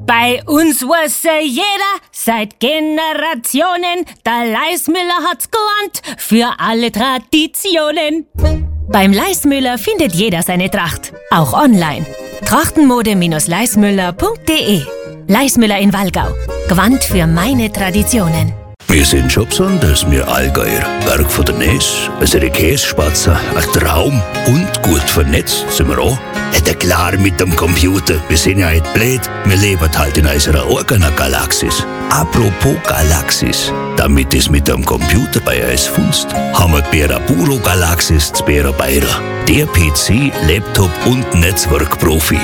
Bei uns wusste jeder seit Generationen, der Leismüller hat's gelernt für alle Traditionen. Beim Leismüller findet jeder seine Tracht, auch online. Trachtenmode-leismüller.de. Leismüller in Wallgau. Gewand für meine Traditionen. Wir sind schon besonders, wir Allgäuer. Berg von der Ness, unsere Käsespatzer, ein Traum und gut vernetzt sind wir auch. Ja, klar mit dem Computer, wir sind ja nicht blöd, wir leben halt in unserer eigenen Galaxis. Apropos Galaxis, damit es mit dem Computer bei uns funzt, haben wir die Beraburo Galaxis zu Berabeira. Der PC, Laptop und Netzwerkprofi.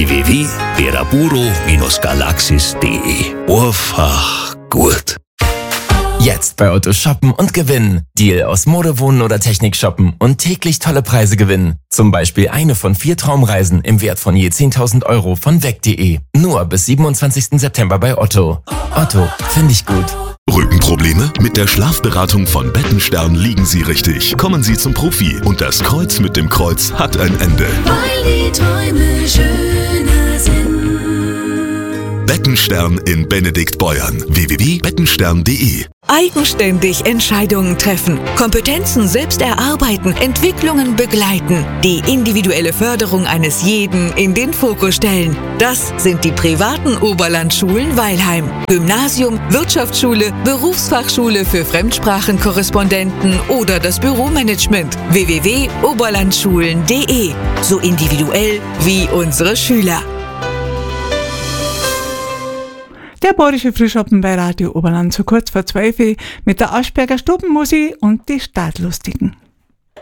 www.beraburo-galaxis.de. Einfach gut. Jetzt bei Otto shoppen und gewinnen. Deal aus Mode, Wohnen oder Technik shoppen und täglich tolle Preise gewinnen. Zum Beispiel eine von 4 Traumreisen im Wert von je 10.000 Euro von weg.de. Nur bis 27. September bei Otto. Otto, finde ich gut. Rückenprobleme? Mit der Schlafberatung von Bettenstern liegen Sie richtig. Kommen Sie zum Profi und das Kreuz mit dem Kreuz hat ein Ende. Weil die Träume schöner sind. Bettenstern in Benediktbeuern. www.bettenstern.de. Eigenständig Entscheidungen treffen, Kompetenzen selbst erarbeiten, Entwicklungen begleiten, die individuelle Förderung eines jeden in den Fokus stellen. Das sind die privaten Oberlandschulen Weilheim. Gymnasium, Wirtschaftsschule, Berufsfachschule für Fremdsprachenkorrespondenten oder das Büromanagement. www.oberlandschulen.de. So individuell wie unsere Schüler. Der Bayerische Frühschoppen bei Radio Oberland, so kurz vor 12 mit der Aschberger Stubenmusik und die Startlustigen.